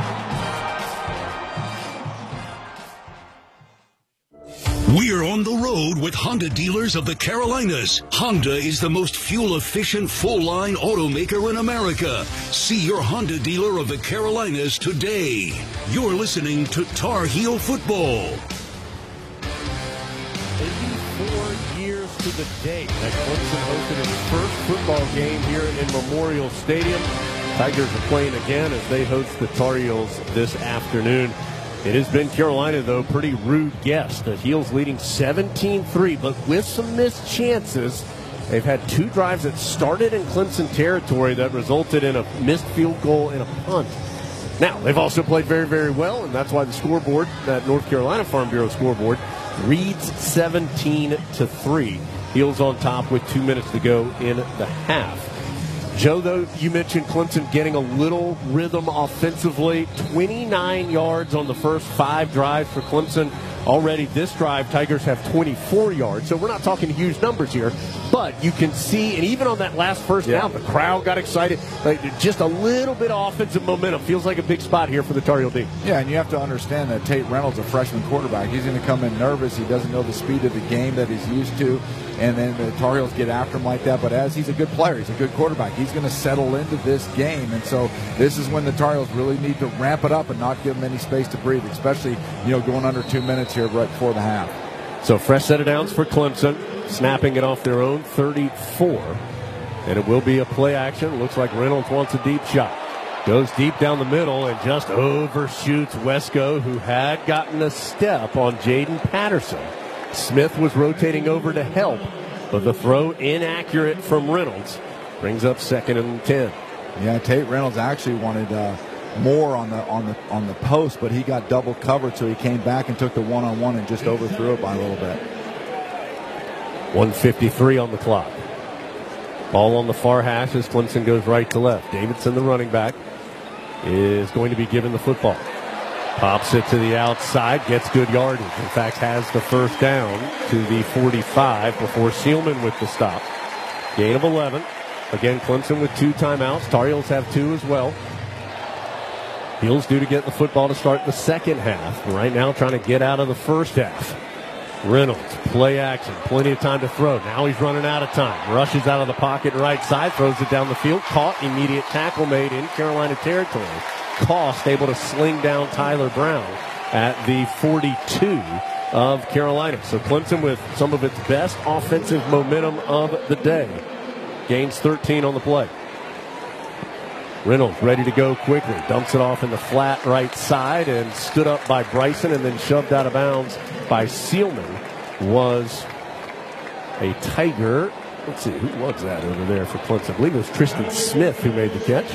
We're on the road with Honda dealers of the Carolinas. Honda is the most fuel-efficient, full-line automaker in America. See your Honda dealer of the Carolinas today. You're listening to Tar Heel Football. eighty-four years to the date that Clemson hosted its first football game here in Memorial Stadium. Tigers are playing again as they host the Tar Heels this afternoon. It has been Carolina, though, pretty rude guess. The Heels leading seventeen three, but with some missed chances. They've had two drives that started in Clemson territory that resulted in a missed field goal and a punt. Now, they've also played very, very well, and that's why the scoreboard, that North Carolina Farm Bureau scoreboard, reads seventeen to three. Heels on top with two minutes to go in the half. Joe, though, you mentioned Clemson getting a little rhythm offensively. twenty-nine yards on the first five drives for Clemson. Already this drive, Tigers have twenty-four yards. So we're not talking huge numbers here. But you can see, and even on that last first yeah. down, the crowd got excited. Like, just a little bit of offensive momentum. Feels like a big spot here for the Tar Heel D. Yeah, and you have to understand that Tate Reynolds, a freshman quarterback, he's going to come in nervous. He doesn't know the speed of the game that he's used to. And then the Tar Heels get after him like that. But as he's a good player, he's a good quarterback, he's going to settle into this game. And so this is when the Tar Heels really need to ramp it up and not give them any space to breathe, especially, you know, going under two minutes here right before the half. So fresh set of downs for Clemson, snapping it off their own thirty-four. And it will be a play action. Looks like Reynolds wants a deep shot. Goes deep down the middle and just overshoots Wesco, who had gotten a step on Jaden Patterson. Smith was rotating over to help, but the throw inaccurate from Reynolds brings up second and ten. Yeah, Tate Reynolds actually wanted uh, more on the on the on the post, but he got double covered, so he came back and took the one-on-one and just overthrew it by a little bit. one fifty-three on the clock. Ball on the far hash as Clemson goes right to left. Davidson, the running back, is going to be given the football. Pops it to the outside, gets good yardage. In fact, has the first down to the forty-five before Sealman with the stop. Gain of eleven. Again, Clemson with two timeouts. Tar Heels have two as well. Heels due to get the football to start the second half. Right now trying to get out of the first half. Reynolds, play action, plenty of time to throw. Now he's running out of time. Rushes out of the pocket right side, throws it down the field. Caught, immediate tackle made in Carolina territory. Cost able to sling down Tyler Brown at the forty-two of Carolina. So Clemson with some of its best offensive momentum of the day. Gains thirteen on the play. Reynolds ready to go quickly. Dumps it off in the flat right side and stood up by Bryson and then shoved out of bounds by Sealman. Was a Tiger. Let's see, who was that over there for Clemson? I believe it was Tristan Smith who made the catch.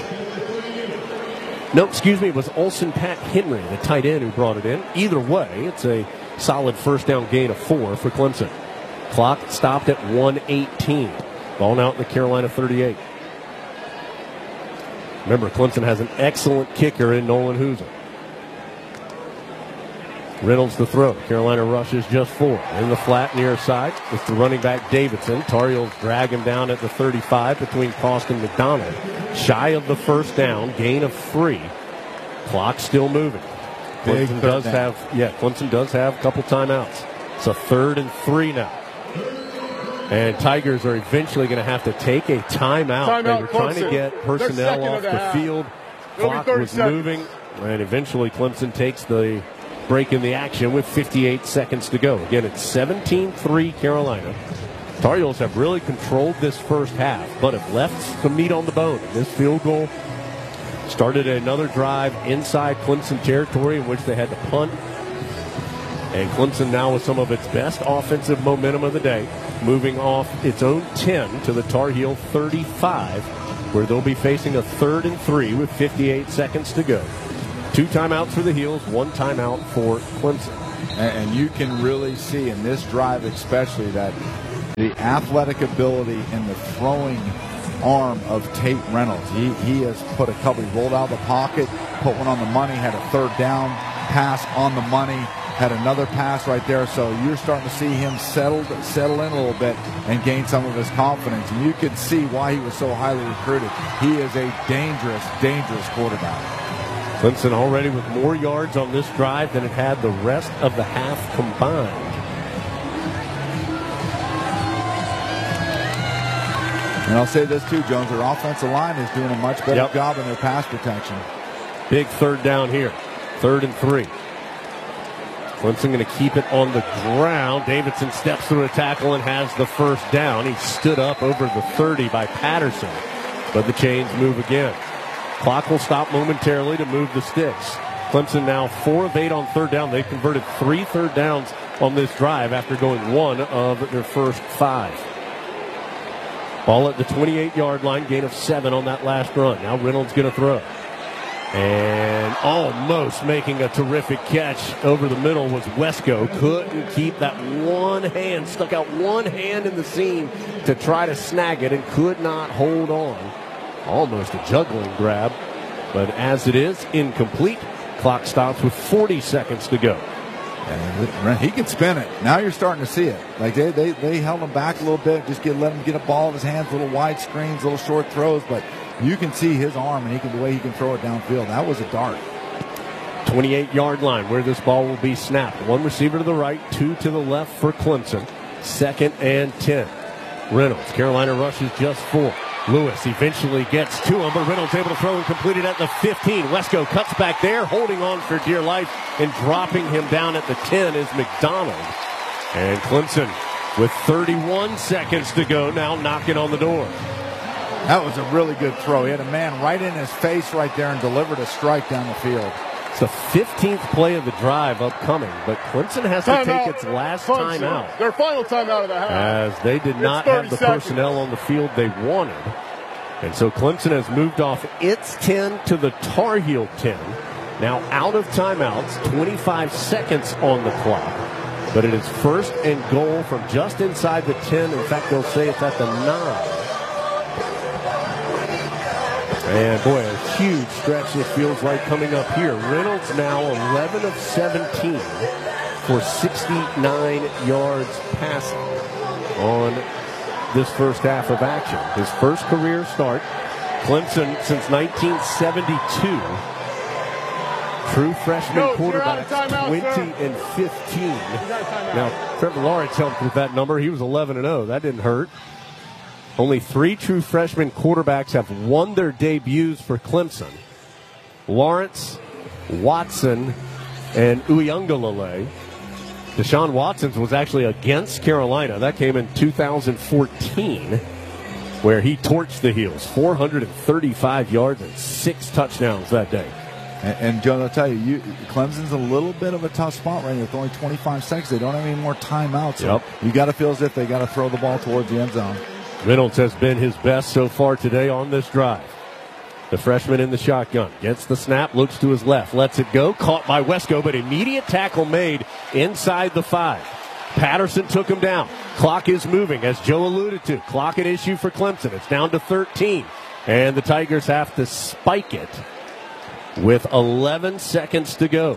No, excuse me, it was Olsen Pat Henry, the tight end, who brought it in. Either way, it's a solid first down gain of four for Clemson. Clock stopped at one eighteen. Ball now at the Carolina thirty-eight. Remember, Clemson has an excellent kicker in Nolan Hooser. Reynolds to throw. Carolina rushes just four. In the flat near side, it's the running back Davidson. Tar Heels drag him down at the thirty-five between Cost and McDonald. Shy of the first down, gain of three. Clock still moving. Big Clemson third does down. have, yeah, Clemson does have a couple timeouts. It's a third and three now. And Tigers are eventually going to have to take a timeout. Timeout, they were trying to Clemson. get They're personnel second off of the the half. field. It'll be Clock thirty was seconds. moving. And eventually Clemson takes the break in the action with fifty-eight seconds to go. Again, it's seventeen three Carolina. Tar Heels have really controlled this first half, but have left some meat on the bone. This field goal started another drive inside Clemson territory in which they had to punt. And Clemson now with some of its best offensive momentum of the day, moving off its own ten to the Tar Heel thirty-five, where they'll be facing a third and three with fifty-eight seconds to go. Two timeouts for the Heels, one timeout for Clemson. And, and you can really see in this drive especially that the athletic ability and the throwing arm of Tate Reynolds. He, he has put a couple, he rolled out of the pocket, put one on the money, had a third down pass on the money, had another pass right there. So you're starting to see him settle, settle in a little bit and gain some of his confidence. And you can see why he was so highly recruited. He is a dangerous, dangerous quarterback. Clemson already with more yards on this drive than it had the rest of the half combined. And I'll say this too, Jones, their offensive line is doing a much better Yep. job in their pass protection. Big third down here. Third and three. Clemson going to keep it on the ground. Davidson steps through a tackle and has the first down. He stood up over the thirty by Patterson, but the chains move again. Clock will stop momentarily to move the sticks. Clemson now four of eight on third down. They've converted three third downs on this drive after going one of their first five. Ball at the twenty-eight yard line, gain of seven on that last run. Now Reynolds going to throw. And almost making a terrific catch over the middle was Wesco. Couldn't keep that one hand, stuck out one hand in the seam to try to snag it and could not hold on. Almost a juggling grab, but as it is, incomplete. Clock stops with forty seconds to go. And he can spin it. Now you're starting to see it. Like they, they, they held him back a little bit, just get, let him get a ball in his hands, little wide screens, little short throws, but you can see his arm and he can, the way he can throw it downfield. That was a dart. twenty-eight yard line where this ball will be snapped. One receiver to the right, two to the left for Clemson. Second and ten. Reynolds, Carolina rushes just four. Lewis eventually gets to him, but Reynolds able to throw and complete it at the fifteen. Wesco cuts back there, holding on for dear life, and dropping him down at the ten is McDonald. And Clemson, with thirty-one seconds to go, now knocking on the door. That was a really good throw. He had a man right in his face right there and delivered a strike down the field. It's the fifteenth play of the drive upcoming, but Clemson has to Time take out. its last Clemson. timeout, Their final timeout of the half. as they did It's not have thirty the seconds. personnel on the field they wanted. And so Clemson has moved off its ten to the Tar Heel ten. Now out of timeouts, twenty-five seconds on the clock. But it is first and goal from just inside the ten. In fact, they'll say it's at the nine. And boy, a huge stretch it feels like coming up here. Reynolds now eleven of seventeen for sixty-nine yards passing on this first half of action. His first career start. Clemson since nineteen seventy-two. True freshman Coach, you're out of quarterbacks, timeout, twenty sir. and fifteen. You got a timeout. Now, Trevor Lawrence helped with that number. He was eleven and oh. That didn't hurt. Only three true freshman quarterbacks have won their debuts for Clemson. Lawrence, Watson, and Uiagalelei. Deshaun Watson's was actually against Carolina. That came in two thousand fourteen, where he torched the Heels. four hundred thirty-five yards and six touchdowns that day. And, and Joe, I'll tell you, you, Clemson's a little bit of a tough spot right now. With only twenty-five seconds, they don't have any more timeouts. So Yep. you got to feel as if they got to throw the ball towards the end zone. Reynolds has been his best so far today on this drive. The freshman in the shotgun gets the snap, looks to his left, lets it go, caught by Wesco, but immediate tackle made inside the five. Patterson took him down. Clock is moving, as Joe alluded to. Clock at issue for Clemson. It's down to thirteen, and the Tigers have to spike it with eleven seconds to go.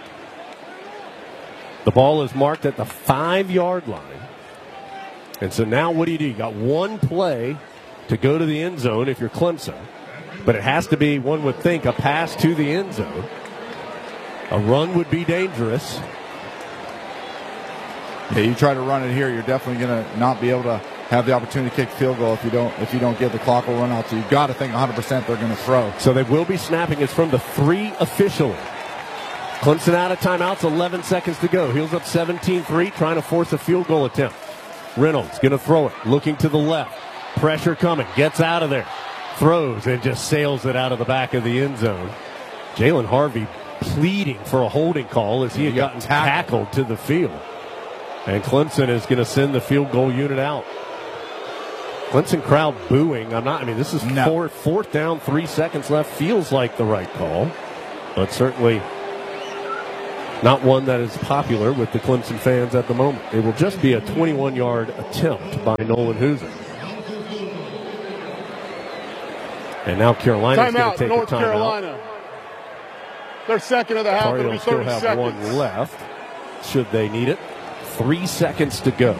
The ball is marked at the five-yard line. And so now what do you do? You got one play to go to the end zone if you're Clemson. But it has to be, one would think, a pass to the end zone. A run would be dangerous. Yeah, you try to run it here, you're definitely going to not be able to have the opportunity to kick field goal if you don't if you don't get the clock will run out. So you've got to think one hundred percent they're going to throw. So they will be snapping. It's from the three officially. Clemson out of timeouts, eleven seconds to go. Heels up seventeen three, trying to force a field goal attempt. Reynolds going to throw it, looking to the left. Pressure coming, gets out of there. Throws and just sails it out of the back of the end zone. Jalen Harvey pleading for a holding call as he had gotten tackled to the field. And Clemson is going to send the field goal unit out. Clemson crowd booing. I'm not, I mean, this is no. fourth, fourth down, three seconds left. Feels like the right call, but certainly not one that is popular with the Clemson fans at the moment. It will just be a twenty-one yard attempt by Nolan Hooser. And now Carolina's going to take North a timeout. Carolina. Their second of the half. It'll be still thirty have seconds. one left, should they need it. Three seconds to go.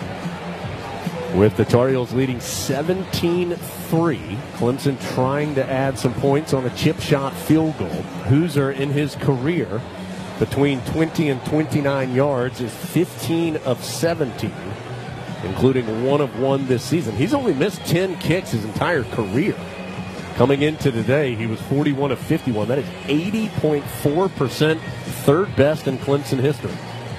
With the Tar Heels leading seventeen three. Clemson trying to add some points on a chip shot field goal. Hooser in his career between twenty and twenty-nine yards is fifteen of seventeen, including one of one this season. He's only missed ten kicks his entire career. Coming into today, he was forty-one of fifty-one. That is eighty point four percent, third best in Clemson history.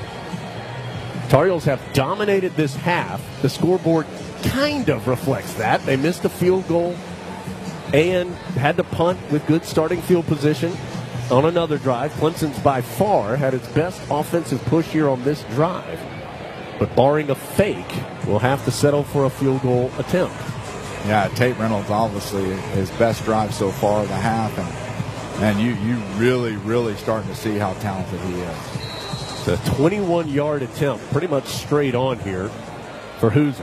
Tar Heels have dominated this half. The scoreboard kind of reflects that. They missed a field goal and had to punt with good starting field position on another drive. Clemson's by far had its best offensive push here on this drive. But barring a fake, we'll have to settle for a field goal attempt. Yeah, Tate Reynolds obviously his best drive so far of the half. And, and you, you really, really starting to see how talented he is. It's a twenty-one yard attempt, pretty much straight on here for Hooser.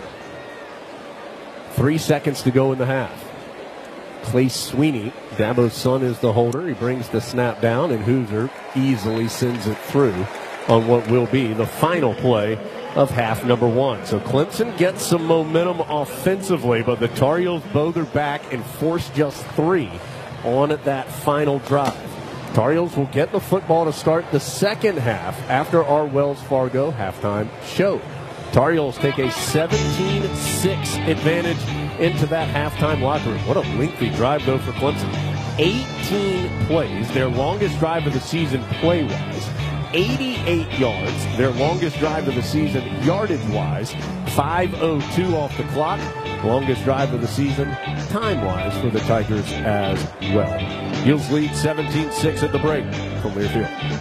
Three seconds to go in the half. Clay Sweeney, Dabo's son, is the holder. He brings the snap down, and Hooser easily sends it through on what will be the final play of half number one. So Clemson gets some momentum offensively, but the Tar Heels bow their back and force just three on that final drive. Tar Heels will get the football to start the second half after our Wells Fargo halftime show. Tar Heels take a seventeen six advantage into that halftime locker room. What a lengthy drive, though, for Clemson. eighteen plays, their longest drive of the season play-wise. eighty-eight yards, their longest drive of the season yardage-wise. five oh two off the clock, longest drive of the season time-wise for the Tigers as well. Heels lead seventeen six at the break from Learfield.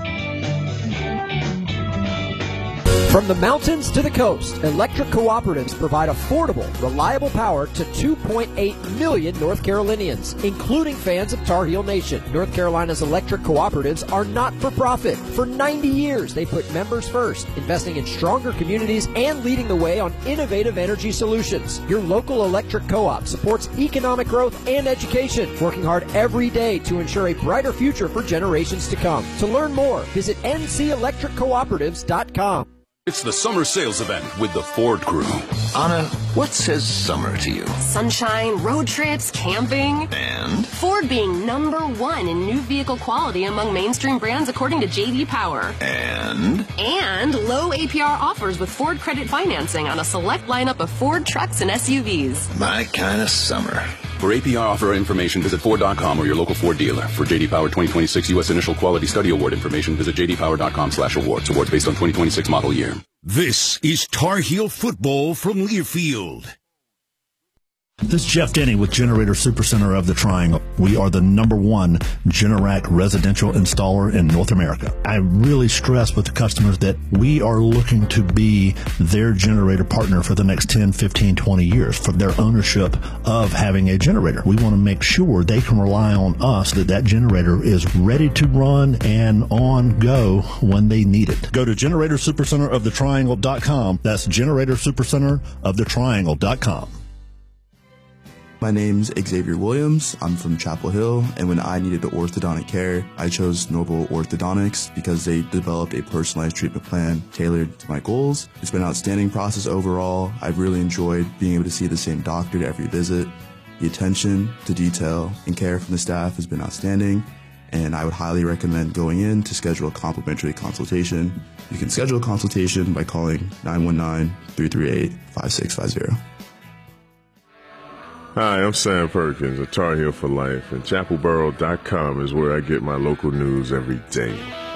From the mountains to the coast, electric cooperatives provide affordable, reliable power to two point eight million North Carolinians, including fans of Tar Heel Nation. North Carolina's electric cooperatives are not for profit. For ninety years, they put members first, investing in stronger communities and leading the way on innovative energy solutions. Your local electric co-op supports economic growth and education, working hard every day to ensure a brighter future for generations to come. To learn more, visit N C electric cooperatives dot com. It's the summer sales event with the Ford Crew. Anna, what says summer to you? Sunshine, road trips, camping. And? Ford being number one in new vehicle quality among mainstream brands according to J D Power. And? And low A P R offers with Ford credit financing on a select lineup of Ford trucks and S U Vs. My kind of summer. For A P R offer information, visit Ford dot com or your local Ford dealer. For J D Power twenty twenty-six U S Initial Quality Study Award information, visit J D Power dot com slash awards. Awards based on twenty twenty-six model year. This is Tar Heel football from Learfield. This is Jeff Denny with Generator Supercenter of the Triangle. We are the number one Generac residential installer in North America. I really stress with the customers that we are looking to be their generator partner for the next ten, fifteen, twenty years for their ownership of having a generator. We want to make sure they can rely on us that that generator is ready to run and on go when they need it. Go to Generator Supercenter of the Triangle dot com. That's Generator Supercenter of the Triangle dot com. My name's Xavier Williams. I'm from Chapel Hill, and when I needed orthodontic care, I chose Noble Orthodontics because they developed a personalized treatment plan tailored to my goals. It's been an outstanding process overall. I've really enjoyed being able to see the same doctor at every visit. The attention to detail and care from the staff has been outstanding, and I would highly recommend going in to schedule a complimentary consultation. You can schedule a consultation by calling nine one nine, three three eight, five six five zero. Hi, I'm Sam Perkins of Tar Heel for Life, and chapel borough dot com is where I get my local news every day.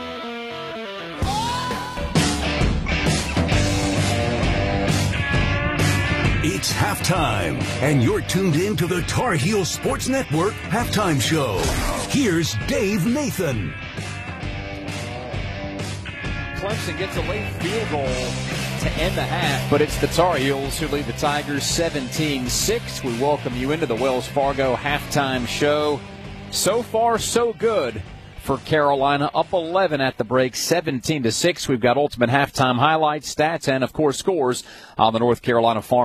It's halftime, and you're tuned in to the Tar Heel Sports Network Halftime Show. Here's Dave Nathan. Clemson gets a late field goal to end the half, but it's the Tar Heels who lead the Tigers seventeen six. We welcome you into the Wells Fargo Halftime Show. So far, so good for Carolina, up eleven at the break, seventeen to six. We've got ultimate halftime highlights, stats, and, of course, scores on the North Carolina Farm